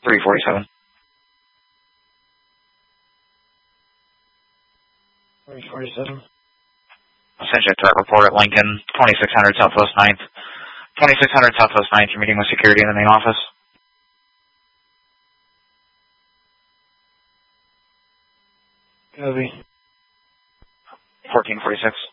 347. 347. I'll send you a threat report at Lincoln, 2600 Southwest 9th. 2600 Southwest 9th, you're meeting with security in the main office. Copy. 1446.